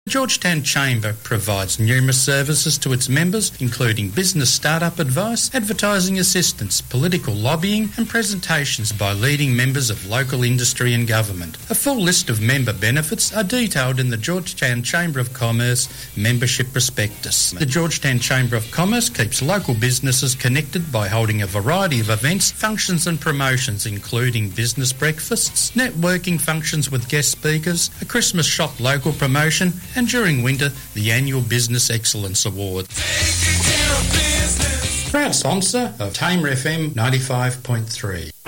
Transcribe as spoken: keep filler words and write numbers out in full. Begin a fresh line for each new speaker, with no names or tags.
The Georgetown Chamber provides numerous services to its members, including business startup advice, advertising assistance, political lobbying and presentations by leading members of local industry and government. A full list of member benefits are detailed in the Georgetown Chamber of Commerce membership prospectus. The Georgetown Chamber of Commerce keeps local businesses connected by holding a variety of events, functions and promotions, including business breakfasts, networking functions with guest speakers, a Christmas shop local promotion, and during winter, the annual Business Excellence Award. Proud sponsor of Tamer F M ninety-five point three.